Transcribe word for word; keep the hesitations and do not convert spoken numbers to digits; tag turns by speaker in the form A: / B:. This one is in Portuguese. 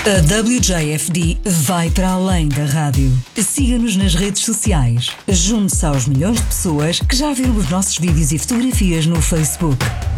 A: A W J F D vai para além da rádio. Siga-nos nas redes sociais. Junte-se aos milhões de pessoas que já viram os nossos vídeos e fotografias no Facebook.